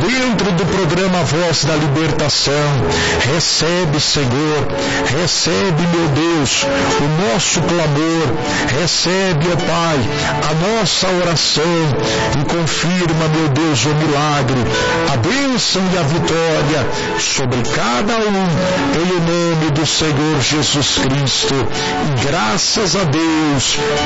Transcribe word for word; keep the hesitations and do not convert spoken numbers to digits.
dentro do programa Voz da Libertação. Recebe, Senhor, recebe, meu Deus, o nosso clamor, recebe, ó Pai, a nossa oração e confirma, meu Deus, o milagre, a bênção e a vitória sobre cada um, pelo nome do Senhor Jesus Cristo. E graças a Deus,